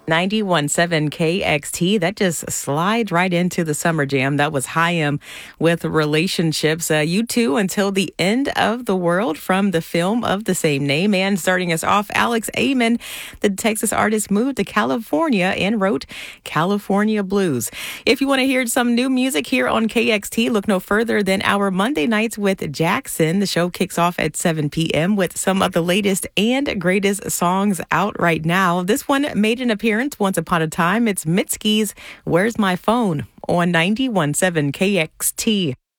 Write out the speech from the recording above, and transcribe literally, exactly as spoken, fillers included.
ninety-one point seven K X T. That just slides right into the summer jam. That was Haim with Relationships. Uh, you two until the end of the world from the film of the same name. And starting us off, Alex Amon, the Texas artist, moved to California and wrote California Blues. If you want to hear some new music here on K X T, look no further than our Monday nights with Jackson. The show kicks off at seven p.m. with some of the latest and greatest songs out right now. This one made an appearance once upon a time. It's Mitski's Where's My Phone on ninety-one point seven K X T.